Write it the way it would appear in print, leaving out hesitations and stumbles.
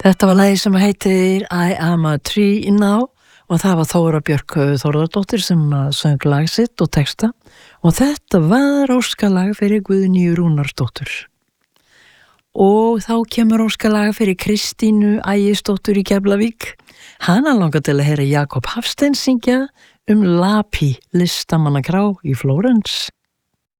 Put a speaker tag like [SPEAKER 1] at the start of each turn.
[SPEAKER 1] Þetta var lagi sem heitir I am a tree now og það var Þóra Björk Þórðardóttir sem söng lag sitt og texta og þetta var óskalag fyrir Guðnýju Rúnarsdóttur. Og þá kemur óskalag fyrir Kristínu Ægisdóttur í Keflavík. Hana langar til að heyra Jakob Hafstein syngja Lapi listamannakrá í Flórens.